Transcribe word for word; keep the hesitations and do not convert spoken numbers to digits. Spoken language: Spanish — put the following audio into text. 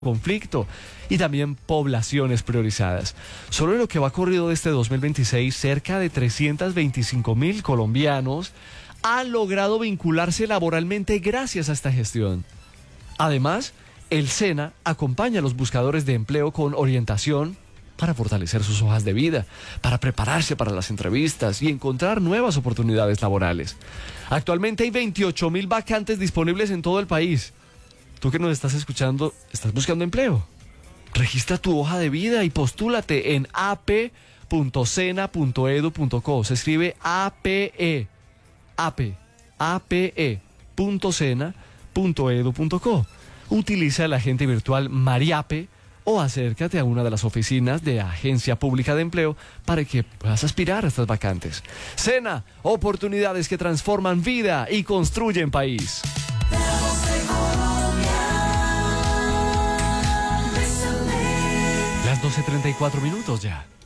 conflicto y también poblaciones priorizadas. Solo en lo que va corrido de este dos mil veintiséis, cerca de trescientos veinticinco mil colombianos han logrado vincularse laboralmente gracias a esta gestión. Además, el SENA acompaña a los buscadores de empleo con orientación para fortalecer sus hojas de vida, para prepararse para las entrevistas y encontrar nuevas oportunidades laborales. Actualmente hay veintiocho mil vacantes disponibles en todo el país. Tú que nos estás escuchando, ¿estás buscando empleo? Registra tu hoja de vida y postúlate en a p punto sena punto edu punto co. Se escribe A P E, A P, A P E punto sena punto edu punto co. Utiliza el agente virtual Mariape o acércate a una de las oficinas de Agencia Pública de Empleo para que puedas aspirar a estas vacantes. SENA, oportunidades que transforman vida y construyen país. Las doce treinta y cuatro minutos ya.